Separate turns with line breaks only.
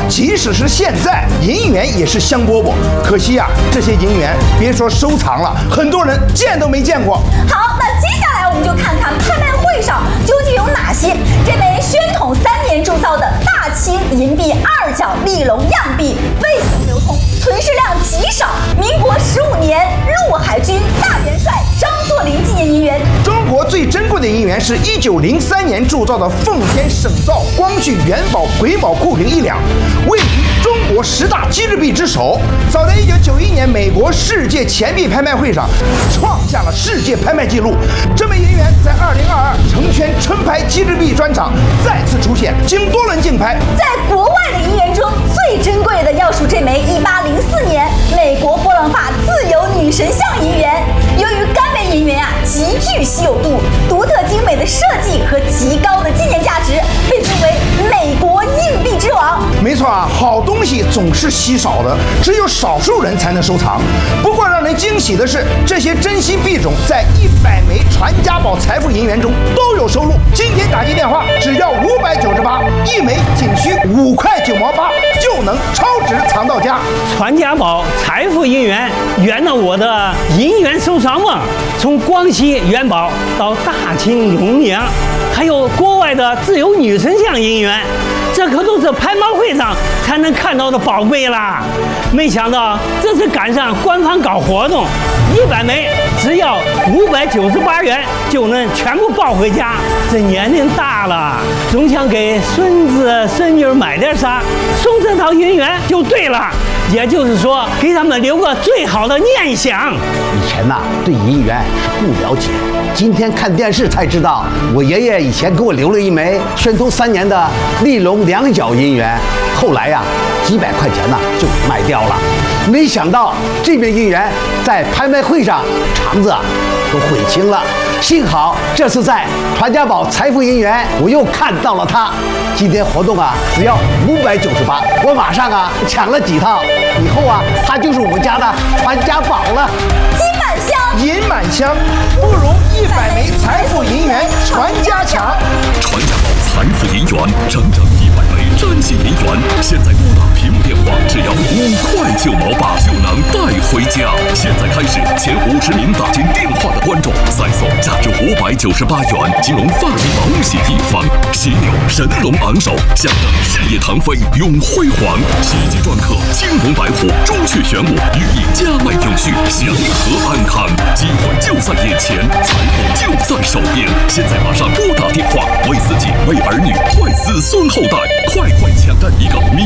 即使是现在，银元也是香饽饽。可惜啊，这些银元别说收藏了，很多人见都没见过。
好，那接下来我们就看看拍卖会上究竟有哪些这枚宣统3年铸造的大清银币2角立龙样币未曾流通，存世量极少。民国15年陆海军大元帅张作霖纪念银元。
中国最珍贵的银元是1903年铸造的奉天省造光绪元宝癸卯库瓶1两，位居中国10大机制币之首。早在1991年美国世界钱币拍卖会上创下了世界拍卖纪录。这枚银元在2022成圈春拍机制币专场再次出现，经多轮竞拍。
在国外的银元中最珍贵的要数这枚1804年美国波朗法自由女神像银元。由于该枚银元极具稀有度、独特精美的设计和极高的纪念价值，被尊为美国硬币之王。
没错啊，好东西总是稀少的，只有少数人才能收藏。不过让人惊喜的是，这些珍稀币种在100枚传家宝财富银元中都有收录。今天打击电话只要598，一枚仅需5块9毛8就能超值藏到家。
传家宝财富银元圆了我的银元收藏梦，从光绪元宝到大清永宁，还有国外的自由女神像银元，这可都是拍卖会上才能看到的宝贝啦！没想到这次赶上官方搞活动，100枚只要598元就能全部抱回家。这年龄大了，总想给孙子孙女买点啥，送这套银元就对了。也就是说，给他们留个最好的念想。
以前呐，对银元是不了解，今天看电视才知道，我爷爷以前给我留了一枚宣统3年的立龙2角银元，后来呀，几百块钱呢就卖掉了。没想到这枚银元在拍卖会上肠子都悔青了。幸好这次在传家宝财富银元，我又看到了它。今天活动啊，只要598，我马上啊抢了几套，以后啊，它就是我们家的传家宝了。
金满箱，
银满箱，不如100枚财富银元传家强。
传家宝财富银元，整整100枚珍稀银元，现在拨打屏幕电话，只要5块9毛8就能带回家。现在开始，前50名打进电话的观众，再送价值598元金融法律保险一方，犀牛神龙昂首，象征事业腾飞永辉煌。喜极篆刻，金龙白虎，朱雀玄武，寓意家迈永续，祥和安康。机会就在眼前，财富就在手边。现在马上拨打电话，为自己、为儿女、为子孙后代，快抢占一个